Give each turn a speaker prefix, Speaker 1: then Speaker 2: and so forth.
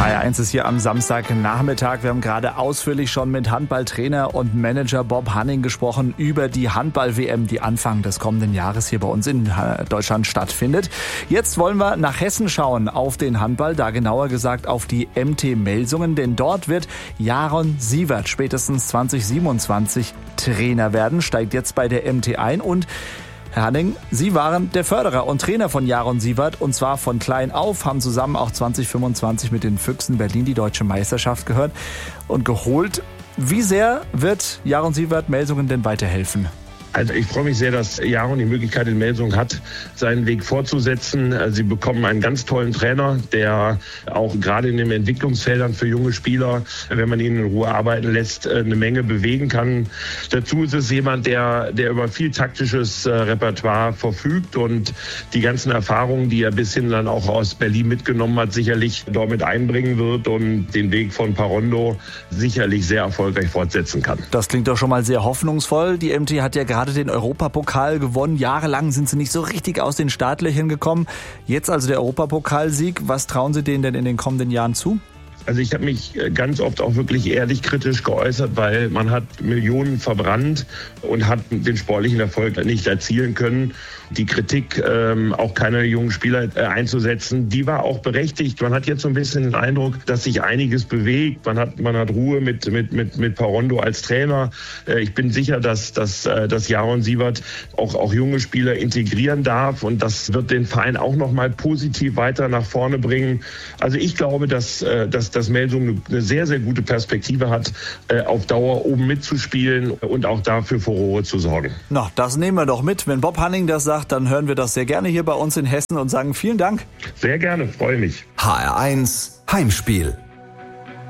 Speaker 1: HR1 ist hier am Samstagnachmittag. Wir haben gerade ausführlich schon mit Handballtrainer und Manager Bob Hanning gesprochen über die Handball-WM, die Anfang des kommenden Jahres hier bei uns in Deutschland stattfindet. Jetzt wollen wir nach Hessen schauen auf den Handball, da genauer gesagt auf die MT Melsungen, denn dort wird Jaron Siewert spätestens 2027 Trainer werden, steigt jetzt bei der MT ein. Und Herr Hanning, Sie waren der Förderer und Trainer von Jaron Siewert und zwar von klein auf, haben zusammen auch 2025 mit den Füchsen Berlin die deutsche Meisterschaft gehört und geholt. Wie sehr wird Jaron Siewert Melsungen denn weiterhelfen?
Speaker 2: Also ich freue mich sehr, dass Jaron die Möglichkeit in Melsungen hat, seinen Weg fortzusetzen. Sie bekommen einen ganz tollen Trainer, der auch gerade in den Entwicklungsfeldern für junge Spieler, wenn man ihn in Ruhe arbeiten lässt, eine Menge bewegen kann. Dazu ist es jemand, der über viel taktisches Repertoire verfügt und die ganzen Erfahrungen, die er bis hin dann auch aus Berlin mitgenommen hat, sicherlich dort mit einbringen wird und den Weg von Parondo sicherlich sehr erfolgreich fortsetzen kann.
Speaker 1: Das klingt doch schon mal sehr hoffnungsvoll. Die MT hat ja gerade den Europapokal gewonnen. Jahrelang sind sie nicht so richtig aus den Startlöchern gekommen. Jetzt also der Europapokalsieg. Was trauen Sie denen denn in den kommenden Jahren zu?
Speaker 2: Also ich habe mich ganz oft auch wirklich ehrlich kritisch geäußert, weil man hat Millionen verbrannt und hat den sportlichen Erfolg nicht erzielen können. Die Kritik, auch keine jungen Spieler einzusetzen, die war auch berechtigt. Man hat jetzt so ein bisschen den Eindruck, dass sich einiges bewegt. Man hat Ruhe mit Parondo als Trainer. Ich bin sicher, dass Jaron Siewert auch junge Spieler integrieren darf und das wird den Verein auch noch mal positiv weiter nach vorne bringen. Also ich glaube, dass Melsungen eine sehr, sehr gute Perspektive hat, auf Dauer oben mitzuspielen und auch dafür Furore zu sorgen.
Speaker 1: Na, das nehmen wir doch mit. Wenn Bob Hanning das sagt, dann hören wir das sehr gerne hier bei uns in Hessen und sagen vielen Dank.
Speaker 2: Sehr gerne, freue mich.
Speaker 3: HR1 Heimspiel.